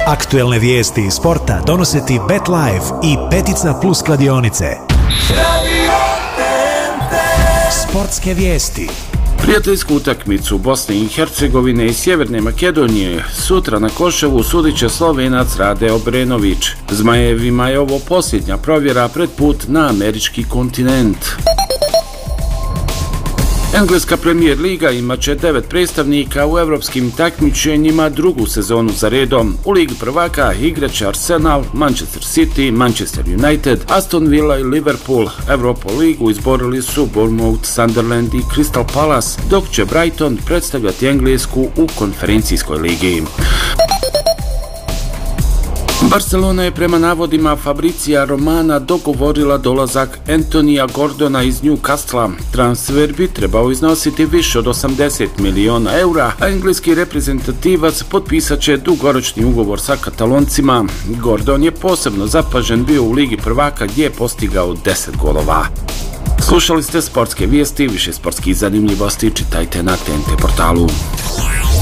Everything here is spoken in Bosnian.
Aktuelne vijesti iz sporta donose ti BetLife i Petica Plus kladionice. Sportske vijesti. Prijateljsku utakmicu Bosne i Hercegovine i Sjeverne Makedonije sutra na Koševu sudit će Slovenac Rade Obrenović. Zmajevima je ovo posljednja provjera pred put na američki kontinent. Engleska Premier Liga imat će 9 predstavnika u evropskim takmičenjima drugu sezonu za redom. U Ligi prvaka igraće Arsenal, Manchester City, Manchester United, Aston Villa i Liverpool. Europa ligu izborili su Bournemouth, Sunderland i Crystal Palace, dok će Brighton predstavljati Englesku u konferencijskoj ligi. Barcelona je prema navodima Fabricija Romana dogovorila dolazak Antonija Gordona iz Newcastle. Transfer bi trebao iznositi više od 80 miliona eura, a engleski reprezentativac potpisat će dugoročni ugovor sa Kataloncima. Gordon je posebno zapažen bio u Ligi prvaka gdje je postigao 10 golova. Slušali ste sportske vijesti, više sportskih zanimljivosti čitajte na TNT portalu.